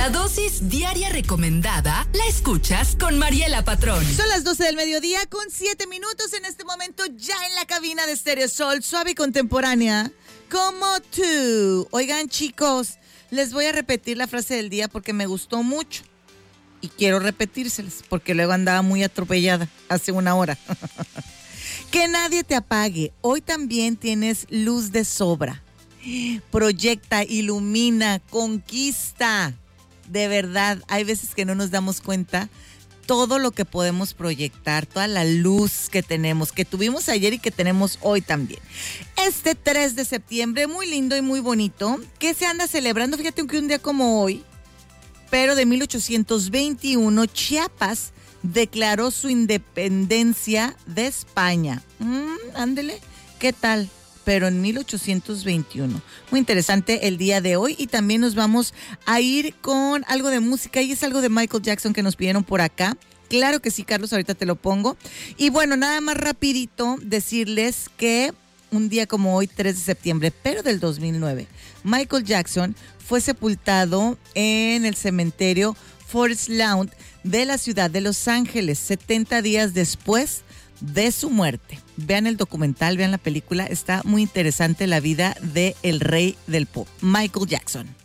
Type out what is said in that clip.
La dosis diaria recomendada la escuchas con Mariela Patrón. Son las 12 del mediodía con 7 minutos en este momento ya en la cabina de Stereo Sol, suave y contemporánea, como tú. Oigan, chicos, les voy a repetir la frase del día porque me gustó mucho y quiero repetírselas porque luego andaba muy atropellada hace una hora. Que nadie te apague. Hoy también tienes luz de sobra. Proyecta, ilumina, conquista. De verdad, hay veces que no nos damos cuenta todo lo que podemos proyectar, toda la luz que tenemos, que tuvimos ayer y que tenemos hoy también. Este 3 de septiembre, muy lindo y muy bonito, que se anda celebrando, fíjate que un día como hoy, pero de 1821, Chiapas declaró su independencia de España. Ándele, ¿qué tal? Pero en 1821. Muy interesante el día de hoy y también nos vamos a ir con algo de música y es algo de Michael Jackson que nos pidieron por acá. Claro que sí, Carlos, ahorita te lo pongo. Y bueno, nada más rapidito decirles que un día como hoy, 3 de septiembre, pero del 2009, Michael Jackson fue sepultado en el cementerio Forest Lawn de la ciudad de Los Ángeles, 70 días después de su muerte. Vean el documental, vean la película, está muy interesante la vida del rey del pop, Michael Jackson.